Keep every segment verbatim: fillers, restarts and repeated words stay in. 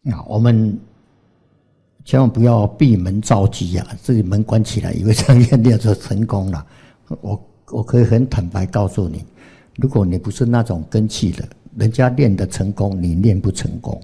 啊，我们千万不要闭门造机啊，自己门关起来，以为这样练就成功了。我我可以很坦白告诉你，如果你不是那种根器的，人家练得成功，你练不成功。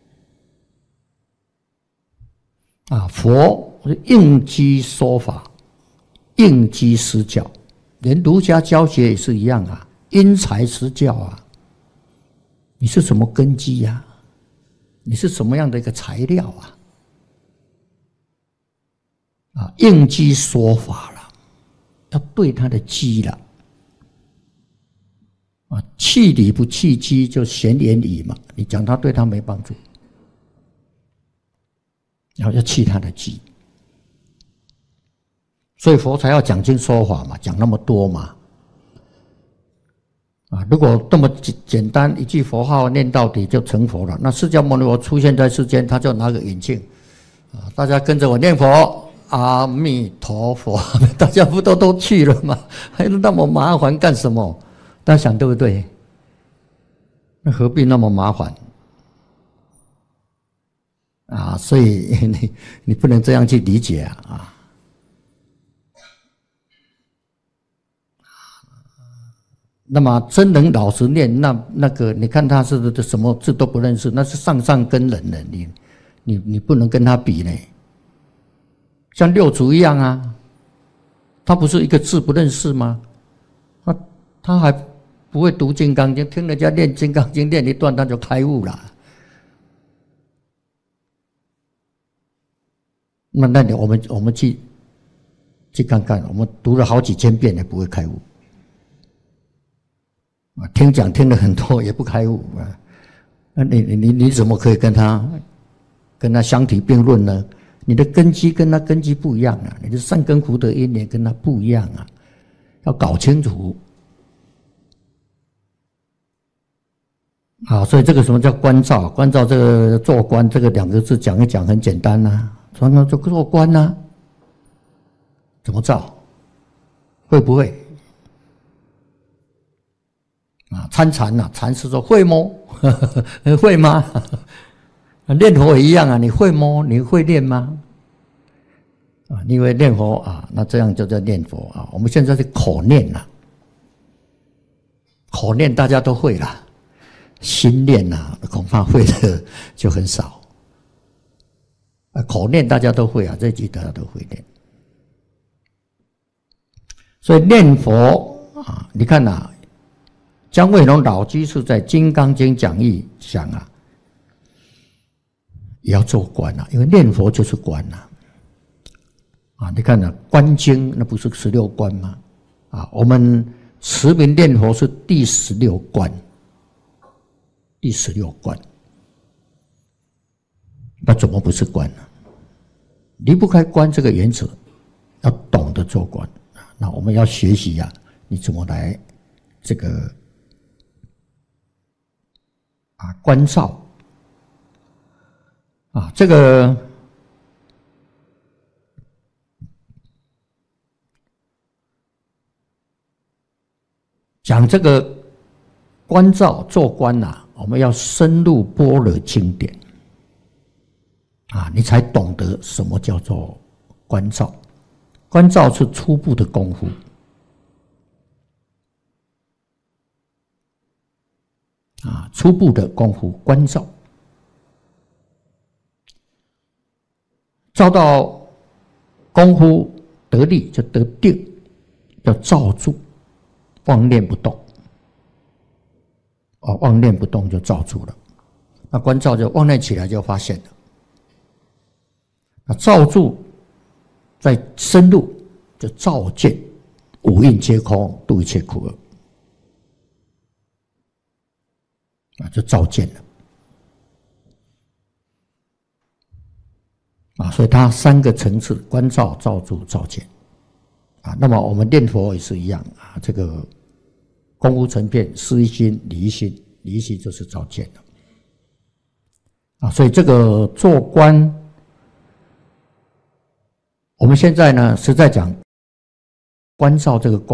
啊，佛是应机说法，应机施教，连儒家教学也是一样啊，因材施教啊。你是什么根基呀、啊？你是什么样的一个材料啊？啊，应机说法了，要对他的机了。啊，弃理不弃机，就闲言语嘛。你讲他对他没帮助，然后要弃他的机。所以佛才要讲经说法嘛，讲那么多嘛。啊，如果这么简单一句佛号念到底就成佛了，那释迦牟尼佛出现在世间，他就拿个眼镜，啊，大家跟着我念佛，阿弥陀佛，大家不都都去了吗？还那么麻烦干什么？大家想对不对？那何必那么麻烦？啊，所以你你不能这样去理解啊！啊那么真能老实念，那那个你看他是什么字都不认识，那是上上根人呢，你你你不能跟他比呢。像六祖一样啊，他不是一个字不认识吗？他他还不会读《金刚经》，听人家念《金刚经》念一段他就开悟了。那那你我们我们去去看看，我们读了好几千遍也不会开悟。听讲听了很多也不开悟啊，那你你你怎么可以跟他跟他相提并论呢？你的根基跟他根基不一样啊，你的善根福德因缘跟他不一样啊，要搞清楚。啊，所以这个什么叫观照？观照这个做观这个两个字讲一讲很简单啊，说那就做观啊，怎么照？会不会？啊，参禅呐，禅师说会摸，会吗？念佛也一样啊，你会摸，你会练吗？啊，你以为念佛啊，那这样就叫念佛啊。我们现在是口念呐，口念大家都会啦，心念呐，恐怕会的就很少。啊，口念大家都会啊，这句大家都会念。所以念佛啊，你看呐、啊。姜惠龙老居士在《金刚经》讲义讲啊，也要做观啊，因为念佛就是观啊。啊，你看啊，观经那不是十六观吗？啊，我们持名念佛是第十六观，第十六观，那怎么不是观呢？离不开观这个原则，要懂得做观。那我们要学习呀、啊，你怎么来这个？啊，观照啊，这个讲这个观照做观呐、啊，我们要深入般若经典啊，你才懂得什么叫做观照。观照是初步的功夫。啊，初步的功夫观照，照到功夫得力就得定，要照住，妄念不动。哦，妄念不动就照住了。那观照就妄念起来就发现了。那照住再深入就照见五蕴皆空，度一切苦厄。啊，就照见了啊，所以它三个层次：观照、照住、照见啊。那么我们念佛也是一样啊，这个功夫成片，思一心、理一心，理一心就是照见了啊。所以这个做观，我们现在呢是在讲观照这个功。